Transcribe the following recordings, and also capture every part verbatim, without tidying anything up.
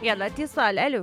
يلا اتصال. الو.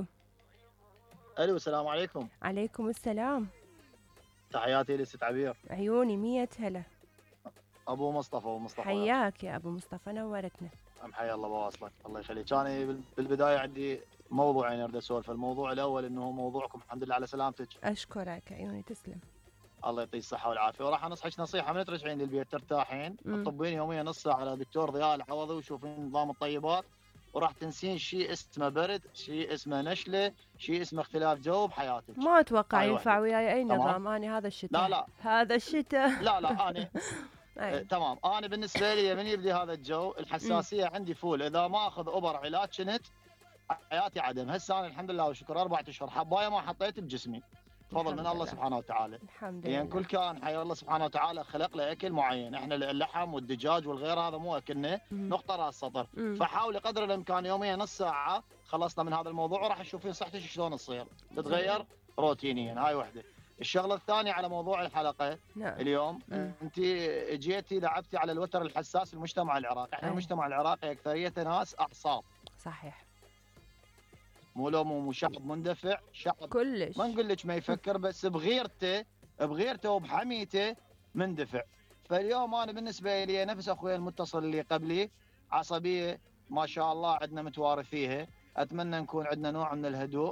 الو السلام عليكم. عليكم السلام. تحياتي لست عبير. عيوني مية هلا. ابو مصطفى ابو مصطفى حياك يا ابو مصطفى، نورتنا. ام حيا الله بواصلك، الله يخليك. انا بال- بالبدايه عندي موضوعين اريد اسولف. الموضوع الاول انه موضوعكم الحمد لله على سلامتك. اشكرك عيوني، تسلم. الله يعطيك الصحه والعافيه. وراح انصحك نصيحه من ترجعين للبيت ترتاحين، مم. تطبين يوميا نص ساعه على دكتور ضياء العوضي وشوفين نظام الطيبات، وراح تنسين شيء اسمه برد، شيء اسمه نشله، شيء اسمه اختلاف جو بحياتك. ما اتوقع هاي ينفع وحده. وياي اي تمام. نظام، انا هذا الشتاء. لا لا هذا الشتاء. لا لا انا آه، اي. تمام. انا بالنسبه لي من يبدي هذا الجو مم. الحساسيه عندي فول، اذا ما اخذ اوبر علاج شنت حياتي عدم. هسه انا الحمد لله والشكر اربع اشهر حبايه ما حطيت بجسمي، فضل من الحمد الله لله. سبحانه وتعالى. الحمد لان لله. كل كائن حي الله سبحانه وتعالى خلق له اكل معين، احنا اللحم والدجاج والغير هذا مو اكلنا. مم. نقطه راس سطر. مم. فحاولي قدر الامكان يوميا نص ساعه خلصنا من هذا الموضوع، وراح تشوفين صحتك شلون تصير تتغير روتينيا. هاي وحده. الشغله الثانيه على موضوع الحلقه نعم. اليوم، مم. انت جيتي لعبتي على الوتر الحساس في المجتمع العراقي. احنا أي. المجتمع العراقي اكثريته ناس اعصاب، صحيح. مو لو مو شعب مندفع، شعب كلش. ما نقول لك ما يفكر، بس بغيرته بغيرته وبحميته مندفع. فاليوم انا بالنسبه لي نفس اخوي المتصل اللي قبلي، عصبيه ما شاء الله عندنا متوارثيها. اتمنى نكون عندنا نوع من الهدوء،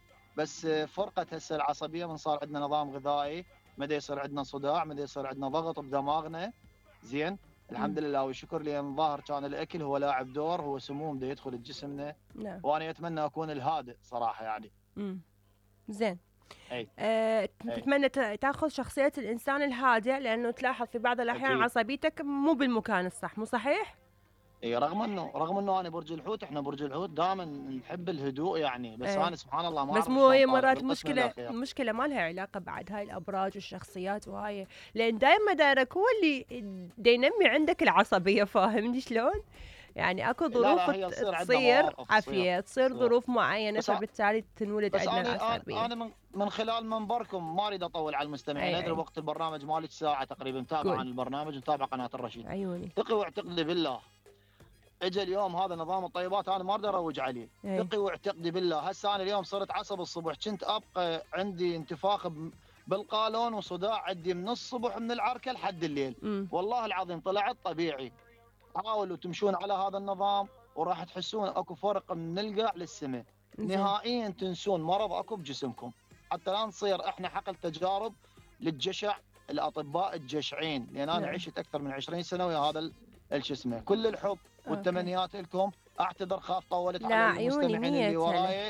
بس فرقه هسه العصبيه من صار عندنا نظام غذائي، مدى يصير عندنا صداع، مدى يصير عندنا ضغط بدماغنا. زين. الحمد لله والشكر، لان ظاهر كان الاكل هو لاعب دور، هو سموم دا يدخل جسمنا. نعم. وانا اتمنى اكون الهادئ صراحه يعني. مم. زين. اي أه أي. تتمنى تا- تاخذ شخصية الإنسان الهادئ، لأنه تلاحظ في بعض الأحيان اكيد. عصبيتك مو بالمكان الصح، مو صحيح؟ اي رغم انه رغم انه انا برج الحوت، احنا برج الحوت دائما نحب الهدوء يعني، بس ايه. انا سبحان الله ما بس اعرف مو شلون هي طالع مرات بالقسم مشكلة، الاخير. مشكلة ما لها علاقة بعد هاي الأبراج والشخصيات وهاي، لأن دايما دايرك هو اللي دا ينمي عندك العصبية، فاهمني شلون؟ يعني اكو لا ظروف لا هي ت- تصير عندنا تصير مواقف تصير عافية، تصير تصير ظروف معينة، بس ع- فبالتالي تنولد بس عندنا انا انا العصبية. أنا من من خلال منبركم ما اريد اطول على المستمعين، اي ادري اي. وقت البرنامج مالك ساعه تقريبا، متابع قول. عن البرنامج متابع قناه الرشيد. عيوني. ثقي واعتقدي بالله، اجى اليوم هذا نظام الطيبات انا ما اقدر اروج عليه. اي. ثقي واعتقدي بالله، هسه انا اليوم صرت عصب الصبح، كنت ابقى عندي انتفاخ ب- بالقولون وصداع عندي من الصبح من العركه لحد الليل. امم. والله العظيم طلعت طبيعي. حاولوا تمشون على هذا النظام وراح تحسون اكو فرق من القاع للسماء. زين. نهائيا تنسون مرض اكو بجسمكم، حتى لا نصير احنا حقل تجارب للجشع، الاطباء الجشعين، لان انا نعم. عشت اكثر من عشرين سنه ويا هذا ال- الشو اسمه. كل الحب اوكي. والتمنيات لكم. اعتذر خاف طولت لا على عيوني المستمعين مية اللي هلا. وراي.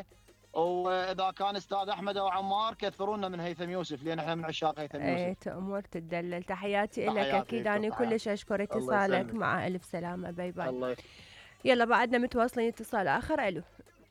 واذا كان استاذ احمد او عمار كثرونا من هيثم يوسف، لان احنا من عشاق هيثم يوسف. ايه تأمر تدلل. تحياتي لك، تحياتي اكيد لكم، انا تحياتي. كلش اشكر الله اتصالك، يسلمك. مع الف سلامة، باي باي. الله يخ- يلا بعدنا متواصلين، اتصال اخر. الو.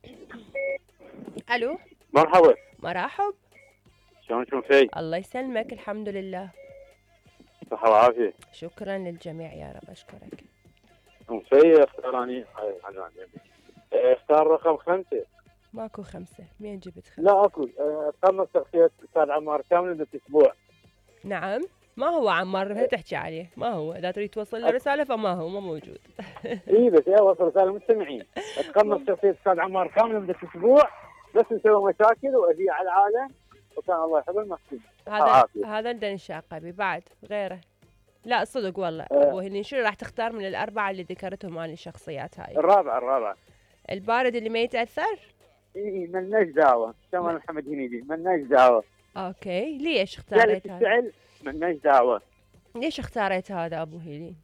الو. مرحبا، مرحب. شلون شلون في؟ الله يسلمك، الحمد لله. صحة وعافية. شكرا للجميع يا رب، اشكرك. ام في اختار اني اختار رقم خمسة. ماكو خمسة، مين جبت خمسة؟ لا اكو، اخترنا شخصية الاستاذ عمار كامل لمدة اسبوع. نعم. ما هو عمار لا تحكي عليه، ما هو، اذا تريد توصل له رسالة فما هو، ما موجود. اي بس يا وصل رسالة المستمعين. اخترنا شخصية الاستاذ عمار كامل لمدة اسبوع، بس نسوي مشاكل واذية على العالم، وكان الله يحب المحسن. هذا هذا ندن الشاقبي بعد غيره. لا صدق والله. أه. ابو هني شنو راح تختار من الاربعه اللي ذكرتهم عن الشخصيات هاي؟ الرابع الرابع. البارد اللي ما يتاثر؟ اي ملناش دعوة، كمان محمد هنيدي ملناش دعوة. اوكي، ليش جالس اختاريت هذا؟ الفعل ملناش دعوة. ليش اختاريت هذا ابو هيلين؟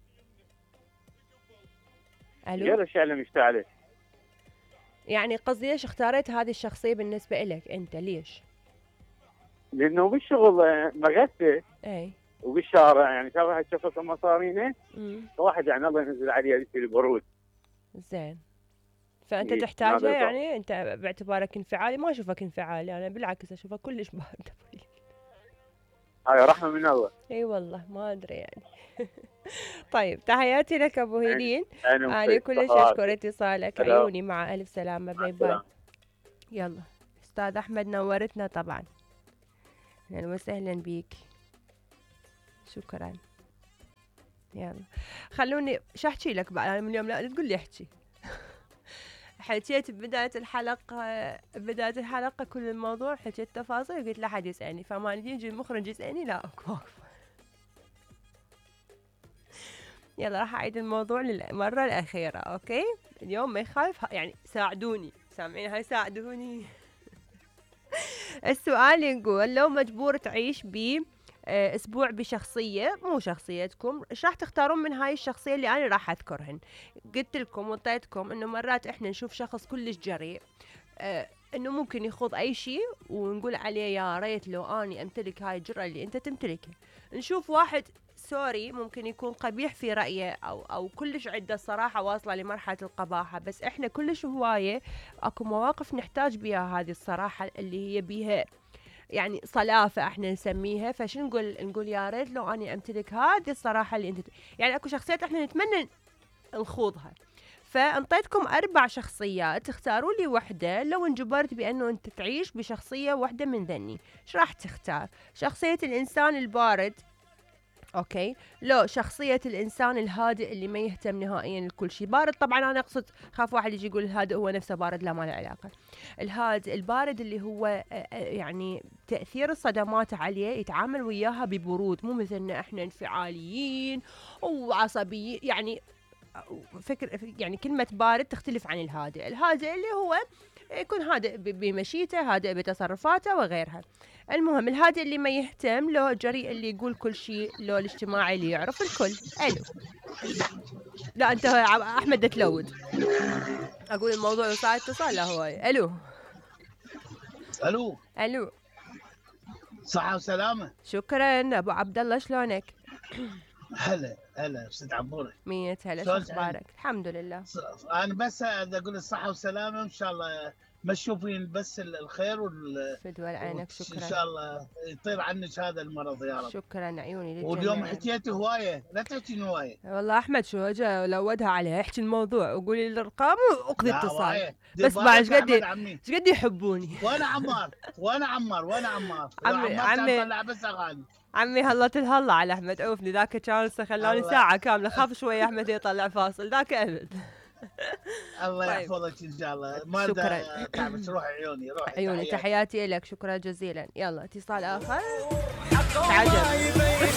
الو. غير الشيء اللي مشتعله. يعني قصدي ليش اختاريت هذه الشخصيه بالنسبه لك انت، ليش؟ لانه بالشغل مغثى اي. وبالشارع، يعني كان واحد شخص مصارينه، امم. واحد يعني الله ينزل عليه هذه البرود. زين. فانت إيه، تحتاجها، هذا يعني انت باعتبارك انفعالي، ما اشوفك انفعالي، انا بالعكس اشوفك كلش بارد. هاي رحمه من الله. اي والله ما ادري يعني. طيب تحياتي لك ابو هيلين، انا انا كلش اشكر اتصالك، عيوني، مع الف سلامه، باي باي. يلا استاذ احمد نورتنا طبعا، اهلا وسهلا بيك، شكرا. يلا خلوني شو احكي لك بعد، انا من اليوم لا تقول لي احكي. حكيت ببداية الحلقة بداية الحلقة كل الموضوع، حكيت تفاصيل قلت لا حد يسألني، فما يجي المخرج يسألني لا اكو واقفة. يلا راح أعيد الموضوع للمرة الأخيرة، أوكي؟ اليوم ما يخالف يعني ساعدوني، سامعين هاي ساعدوني. السؤال يقول لو مجبور تعيش ب اسبوع بشخصيه مو شخصيتكم، ايش راح تختارون من هاي الشخصيه اللي انا راح اذكرهن؟ قلت لكم وطيتكم انه مرات احنا نشوف شخص كلش جريء، آه انه ممكن يخوض اي شيء ونقول عليه يا ريت لو اني امتلك هاي الجرأة اللي انت تمتلكها. نشوف واحد سوري ممكن يكون قبيح في رأيه او او كلش عنده الصراحة واصلة لمرحلة القباحة، بس احنا كلش هواية اكو مواقف نحتاج بها هذه الصراحة اللي هي بيها يعني صلافة احنا نسميها، فش نقول نقول يا ريت لو اني امتلك هذه الصراحة اللي انت يعني اكو شخصيات احنا نتمنى نخوضها. فانطيتكم اربع شخصيات، تختاروا لي وحده لو انجبرت بانه انت تعيش بشخصيه وحده من ذني، ايش راح تختار؟ شخصيه الانسان البارد، اوكي، لو شخصيه الانسان الهادئ اللي ما يهتم نهائيا لكل شيء. بارد طبعا انا اقصد، خاف واحد يجي يقول الهادئ هو نفسه بارد، لا ما له علاقه. الهادئ البارد اللي هو يعني تاثير الصدمات عليه يتعامل وياها ببرود، مو مثلنا احنا انفعاليين وعصبيين. يعني فكر يعني كلمة بارد تختلف عن الهادئ. الهادئ اللي هو يكون هادئ بمشيته، هادئ بتصرفاته وغيرها. المهم الهادئ اللي ما يهتم، لو الجريء اللي يقول كل شيء، لو الاجتماعي اللي يعرف الكل. الو لا انت احمد تلود، اقول الموضوع صار اتصال لا هواي. الو الو الو صحة وسلامة. شكرا ابو عبد الله، شلونك؟ هلا هلا استاذ عبورة، مية هلا، شو اخبارك؟ الحمد لله. انا بس اقول الصحة والسلامة، وان شاء الله ما تشوفين بس الخير وال فدوى عينك. شكرا ان شاء الله يطير عنك هذا المرض يا رب. شكرا عيوني للجميع. واليوم حكيتي هواية، لا تحكين هواية والله احمد شو اجا لودها عليها، احكي الموضوع وقولي الارقام واقضي اتصال. بس بعد ايش قد ايش قد يحبوني. وانا عمار وانا عمار وانا عمار عمي عمي طلع بس اغاني. عمي هلت الهلا على احمد، عوفني ذاك كان خلاني ساعه كامله، خاف شويه احمد يطلع فاصل ذاك ابد. الله طيب. يحفظك ان شاء الله. ما شكرا. تعبت، روح عيوني روح عيوني. تحياتي لك، شكرا جزيلا. يلا اتصال اخر. تعجب